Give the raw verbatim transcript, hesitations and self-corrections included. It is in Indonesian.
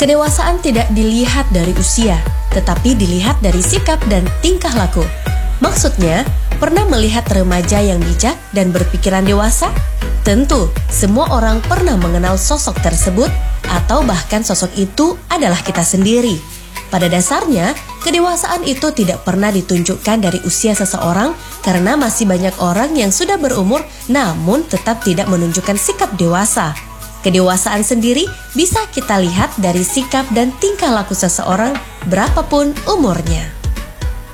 Kedewasaan tidak dilihat dari usia, tetapi dilihat dari sikap dan tingkah laku. Maksudnya, pernah melihat remaja yang bijak dan berpikiran dewasa? Tentu, semua orang pernah mengenal sosok tersebut, atau bahkan sosok itu adalah kita sendiri. Pada dasarnya, kedewasaan itu tidak pernah ditunjukkan dari usia seseorang karena masih banyak orang yang sudah berumur namun tetap tidak menunjukkan sikap dewasa. Kedewasaan sendiri bisa kita lihat dari sikap dan tingkah laku seseorang berapapun umurnya.